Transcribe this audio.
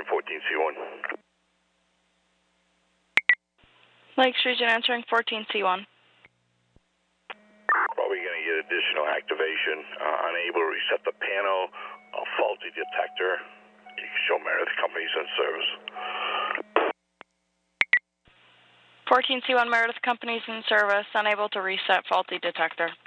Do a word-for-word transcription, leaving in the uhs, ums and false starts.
fourteen C one. Lakes Region answering fourteen C one. Probably going to get additional activation. Uh, unable to reset the panel. A faulty detector. You can show Meredith Companies in service. fourteen C one Meredith Companies in service. Unable to reset faulty detector.